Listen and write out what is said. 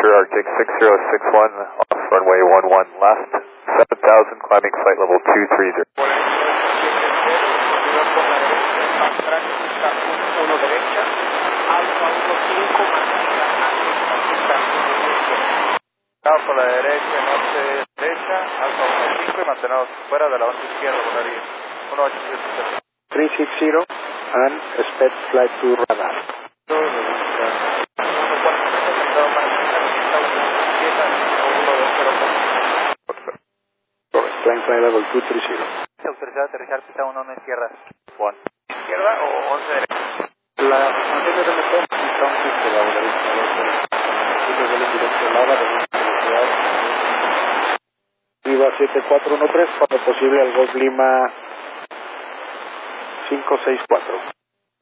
Sure Arctic 6061 off runway 11 left, 7000 climbing flight level 230. Uno derecha, Alfa 15, por la derecha, norte derecha, Alfa 15 y mantenernos fuera de la banda izquierda, volaría 1877. 360 and expect flight to radar. Climb flight level 230. Autorizado a aterrizar pista 1 en izquierda. Juan. ¿Izquierda o 11 derecha? La mantiene de meter está un piso de la derecha. Viva 7413, cuando posible al Golf Lima 564.